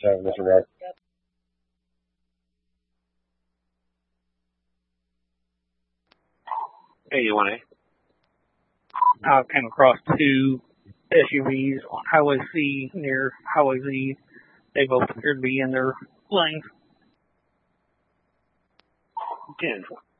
in this regard. Hey, you want to? I came across two SUVs on Highway C near Highway Z. They both appeared to be in their lanes. 10.